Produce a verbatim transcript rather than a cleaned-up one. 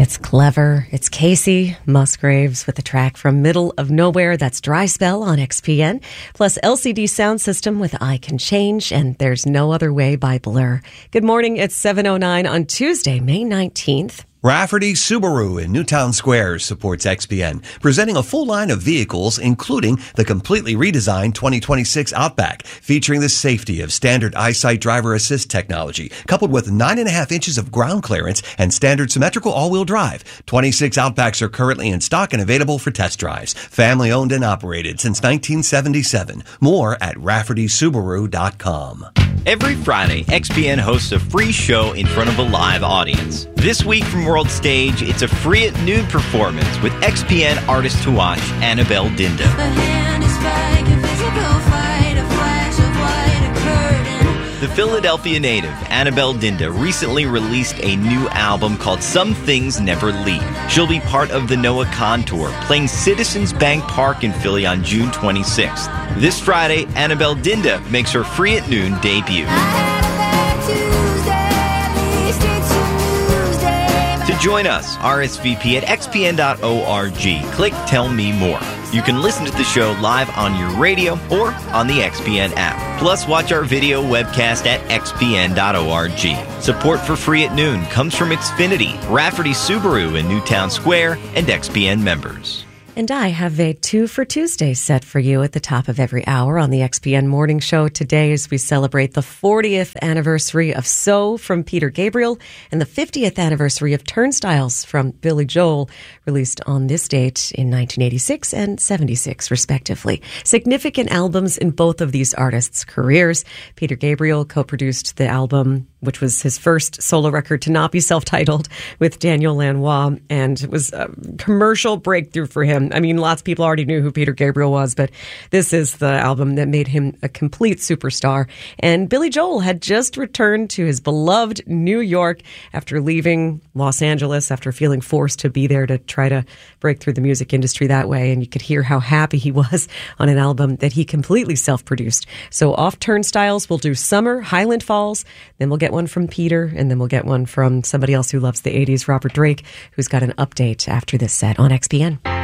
It's clever. It's Casey Musgraves with the track from Middle of Nowhere. That's Dry Spell on X P N. Plus L C D Sound System with I Can Change and There's No Other Way by Blur. Good morning. It's seven oh nine on Tuesday, May nineteenth. Rafferty Subaru in Newtown Square supports X P N, presenting a full line of vehicles, including the completely redesigned twenty twenty-six Outback, featuring the safety of standard EyeSight driver assist technology, coupled with nine and a half inches of ground clearance and standard symmetrical all-wheel drive. twenty-six Outbacks are currently in stock and available for test drives. Family owned and operated since nineteen seventy-seven. More at rafferty subaru dot com. Every Friday, X P N hosts a free show in front of a live audience. This week from World Stage, it's a free at noon performance with X P N artist to watch, Annabelle Dinda. The hand is back, invisible fight, a flash of white, a curtain. The Philadelphia native, Annabelle Dinda, recently released a new album called Some Things Never Leave. She'll be part of the Noah Kahn Tour, playing Citizens Bank Park in Philly on June twenty-sixth. This Friday, Annabelle Dinda makes her free at noon debut. To join us, R S V P at x p n dot org. Click Tell Me More. You can listen to the show live on your radio or on the X P N app. Plus, watch our video webcast at x p n dot org. Support for Free at Noon comes from Xfinity, Rafferty Subaru in Newtown Square, and X P N members. And I have a two for Tuesday set for you at the top of every hour on the X P N Morning Show today as we celebrate the fortieth anniversary of So from Peter Gabriel and the fiftieth anniversary of Turnstiles from Billy Joel, released on this date in nineteen eighty-six and seventy-six, respectively. Significant albums in both of these artists' careers. Peter Gabriel co-produced the album, which was his first solo record to not be self-titled, with Daniel Lanois, and it was a commercial breakthrough for him. I mean, lots of people already knew who Peter Gabriel was, but this is the album that made him a complete superstar. And Billy Joel had just returned to his beloved New York after leaving Los Angeles, after feeling forced to be there to try to break through the music industry that way. And you could hear how happy he was on an album that he completely self-produced. So off Turnstiles, we'll do Summer, Highland Falls, then we'll get one from Peter, and then we'll get one from somebody else who loves the eighties, Robert Drake, who's got an update after this set on X P N.